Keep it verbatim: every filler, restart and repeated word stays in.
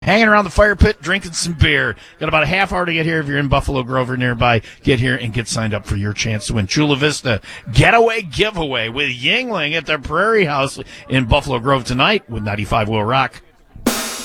hanging around the fire pit, drinking some beer. Got about a half hour to get here. If you're in Buffalo Grove or nearby, get here and get signed up for your chance to win Chula Vista Getaway Giveaway with Yingling at the Prairie House in Buffalo Grove tonight with ninety-five Will Rock.